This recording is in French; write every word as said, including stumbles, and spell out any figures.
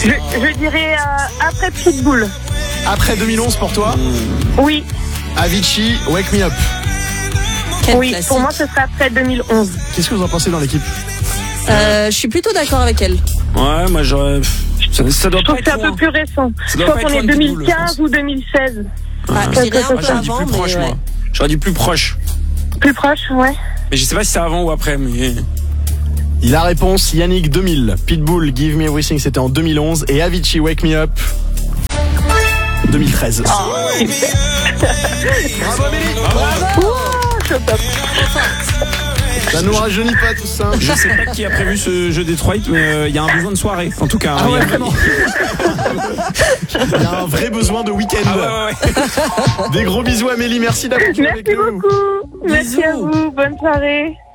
Je, je dirais euh, après Pitbull. Après deux mille onze pour toi? Oui. Avicii, Wake Me Up. Quel oui, classique. pour moi, ce serait après deux mille onze. Qu'est-ce que vous en pensez dans l'équipe? Euh, je suis plutôt d'accord avec elle. Ouais, moi j'aurais. Ça, ça doit Je pas trouve que c'est être un peu loin. plus récent. Ça Je doit crois pas qu'on être est loin de deux mille Pitbull, je quinze ou deux mille seize. Ah, je quelque dirais un chose peu comme J'aurais dit avant, plus proche, mais moi. ouais. J'aurais dit plus proche. Plus proche, ouais. Mais je sais pas si c'est avant ou après, mais. La réponse, Yannick, deux mille. Pitbull, Give Me Everything, c'était en deux mille onze. Et Avicii, Wake Me Up, deux mille treize. Oh, Bravo Amélie. Ouh, je suis au top. Ça nous rajeunit pas tout ça. Je sais pas qui a prévu ce jeu Detroit, mais il y a un besoin de soirée, en tout cas. Ah Il y a- ouais, vraiment. Il y a un vrai besoin de week-end. Ah ouais, ouais, ouais. Des gros bisous Amélie, merci d'avoir joué avec Merci nous. beaucoup. Merci à vous. Bonne soirée.